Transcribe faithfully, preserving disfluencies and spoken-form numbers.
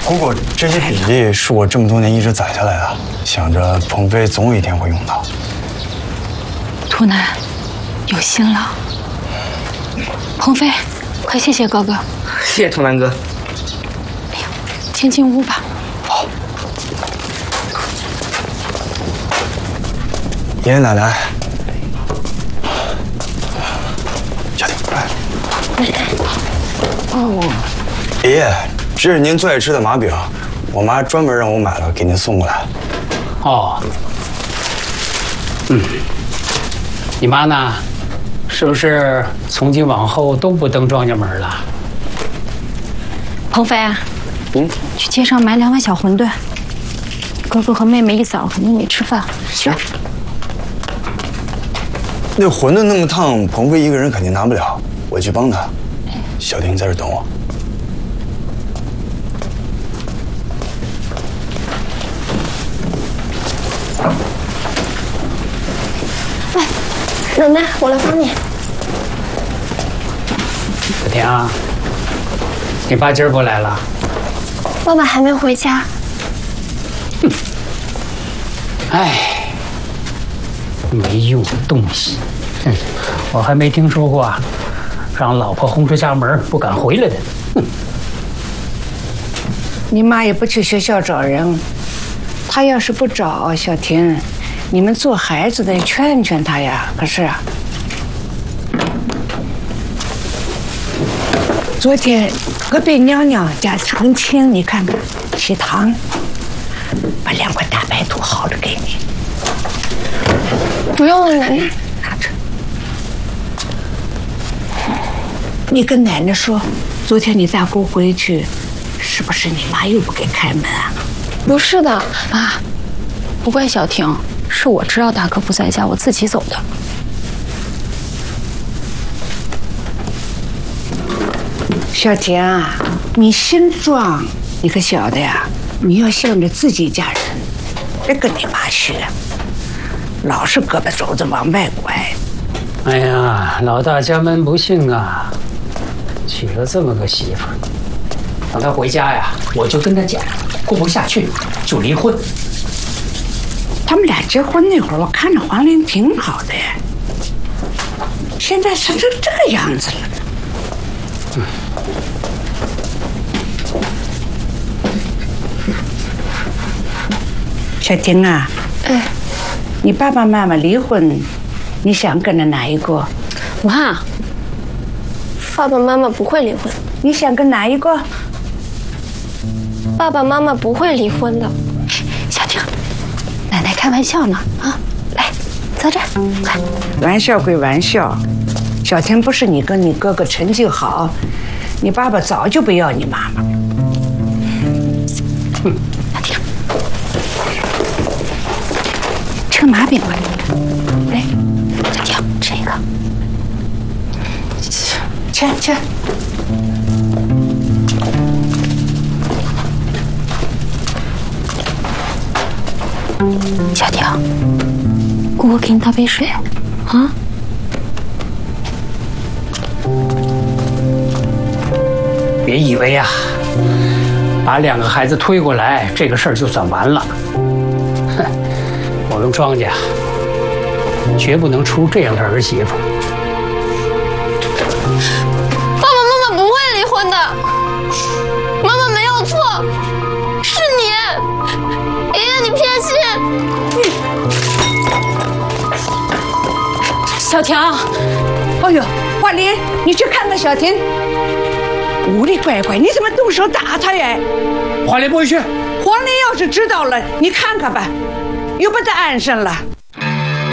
不过这些笔记是我这么多年一直攒下来的，想着鹏飞总有一天会用到。 图南，有心了。鹏飞，快谢谢哥哥。 谢谢图南哥。 哎呀，先进屋吧。 好。爷爷奶奶，小婷，来。哦，爷爷，这是您最爱吃的麻饼，我妈专门让我买了给您送过来。 哦，嗯，你妈呢？是不是从今往后都不登庄稼门了？ 鹏飞，嗯，去街上买两碗小馄饨。哥哥和妹妹一早肯定没吃饭。 行。那馄饨那么烫，鹏飞一个人肯定拿不了，我去帮他。小婷在这等我。 哎，奶奶，我来帮你。 小婷啊，你爸今儿不来了？ 爸爸还没回家。 哼，哎，没用的东西。哼，我还没听说过啊。让老婆轰出家门不敢回来的，哼！ 你妈也不去学校找人，她要是不找小婷，你们做孩子的劝劝她呀。可是啊，昨天隔壁娘娘家成亲，你看看喜糖，把两块大白兔薅着给你。 不用了，奶奶。 拿着。你跟奶奶说，昨天你大姑回去，是不是你妈又不给开门啊？ 不是的， 妈，不怪小婷，是我知道大哥不在家，我自己走的。 小婷啊，你新庄，你可晓得呀？你要向着自己家人，别跟你妈学，老是胳膊肘子往外拐。 哎呀，老大家门不幸啊！娶了这么个媳妇儿，等他回家呀，我就跟他讲，过不下去就离婚。 他们俩结婚那会儿，我看着黄玲挺好的，现在是成这个样子了。嗯。小婷啊， 哎， 你爸爸妈妈离婚，你想跟着哪一个？ 妈。爸爸妈妈不会离婚， 你想跟哪一个？ 爸爸妈妈不会离婚的。 小婷，奶奶开玩笑呢啊！来，坐这儿，快。 玩笑归玩笑，小婷不是你跟你哥哥成绩好，你爸爸早就不要你妈妈。 哼，小婷，吃麻饼吧。来，小婷，吃一个。 去去。 小婷，姑姑给你倒杯水啊。 别以为呀、啊，把两个孩子推过来，这个事儿就算完了。哼，我们庄家绝不能出这样的儿媳妇。 的，妈妈没有错，是你，爷爷你偏心。 小婷， 哎呦，华林，你去看看小婷。无理乖乖，你怎么动手打她呀？ 华林不会去。 黄林要是知道了，你看看吧，又把她安上了。